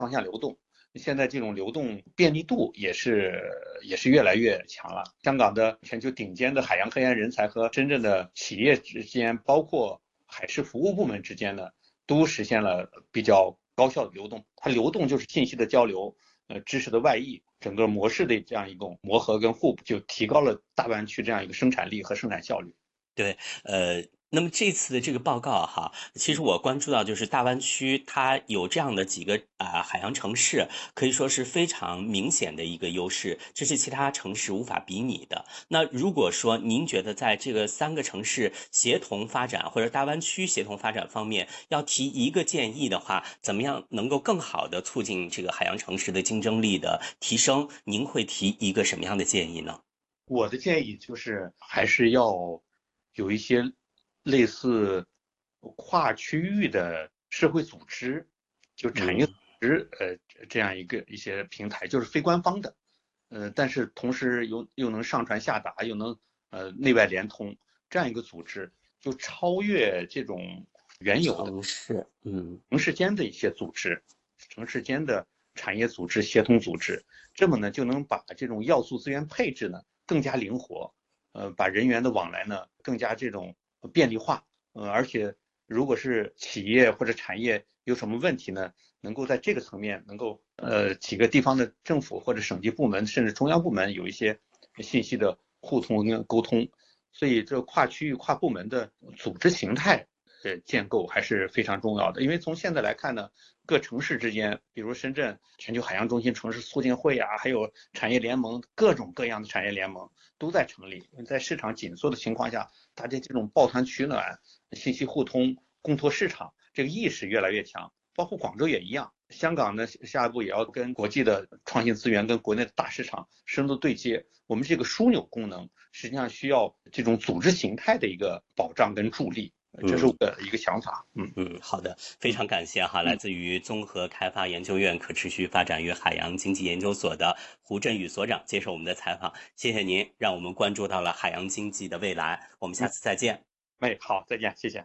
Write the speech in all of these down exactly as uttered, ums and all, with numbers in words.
双向流动。现在这种流动便利度也是也是越来越强了。香港的全球顶尖的海洋科研人才和真正的企业之间，包括海事服务部门之间呢，都实现了比较高效的流动。它流动就是信息的交流，呃，知识的外溢，整个模式的这样一种磨合跟互补，就提高了大湾区这样一个生产力和生产效率。 对，呃，那么这次的这个报告哈，其实我关注到就是大湾区它有这样的几个啊、呃、海洋城市，可以说是非常明显的一个优势，这是其他城市无法比拟的。那如果说您觉得在这个三个城市协同发展或者大湾区协同发展方面，要提一个建议的话，怎么样能够更好的促进这个海洋城市的竞争力的提升？您会提一个什么样的建议呢？ 我的建议就是还是要有一些类似跨区域的社会组织，就产业组嗯织，呃，这样一个一些平台，就是非官方的，呃，但是同时又又能上传下达，又能呃内外联通，这样一个组织，就超越这种原有的城市，嗯城市间的一些组织，城市间的产业组织、协同组织，这么呢就能把这种要素资源配置呢更加灵活，呃，把人员的往来呢更加这种便利化，呃，而且如果是企业或者产业有什么问题呢，能够在这个层面能够呃几个地方的政府或者省级部门甚至中央部门有一些信息的互通跟沟通，所以这跨区域跨部门的组织形态呃建构还是非常重要的。因为从现在来看呢，各城市之间，比如深圳全球海洋中心城市促进会啊，还有产业联盟，各种各样的产业联盟都在成立。在市场紧缩的情况下，大家这种抱团取暖、信息互通、共拓市场这个意识越来越强。包括广州也一样，香港呢下一步也要跟国际的创新资源、跟国内的大市场深度对接。我们这个枢纽功能实际上需要这种组织形态的一个保障跟助力，这是嗯。 我的一个想法。嗯嗯，好的，非嗯常感谢哈，来嗯。 自于综合开发研究院可持续发展与海洋经济研究所的胡振宇所長接受我們的採訪，謝謝您，讓我們關注到了海洋經濟的未來，我們下次再見。 哎，好，再見，謝謝。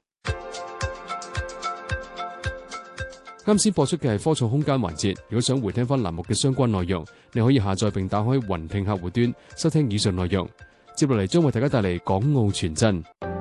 啱先播出嘅係科創空間環節，如果想回聽翻欄目嘅相關內容，你可以下載並打開雲聽客戶端收聽以上內容。接落嚟將為大家帶嚟港澳傳真。